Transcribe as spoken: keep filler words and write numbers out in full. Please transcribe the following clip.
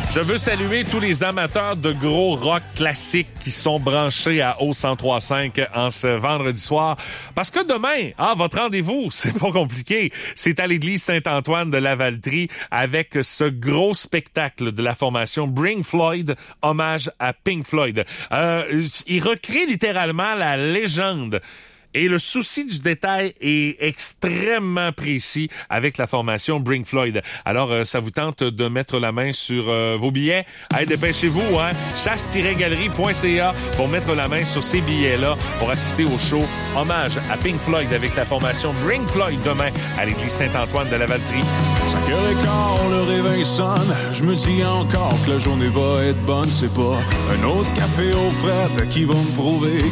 Je veux saluer tous les amateurs de gros rock classique qui sont branchés à O cent trois cinq en ce vendredi soir. Parce que demain, ah, votre rendez-vous, c'est pas compliqué. C'est à l'église Saint-Antoine de Lavaltrie avec ce gros spectacle de la formation Bring Floyd, hommage à Pink Floyd. Euh, il recrée littéralement la légende. Et le souci du détail est extrêmement précis avec la formation Bring Floyd. Alors, euh, ça vous tente de mettre la main sur euh, vos billets? Allez, dépêchez-vous, hein? chasse tiret galerie point c a pour mettre la main sur ces billets-là pour assister au show hommage à Pink Floyd avec la formation Bring Floyd demain à l'église Saint-Antoine de Lavaltrie. cinq heures quinze, le réveil sonne. Je me dis encore que la journée va être bonne. C'est pas un autre café aux frettes qui va me prouver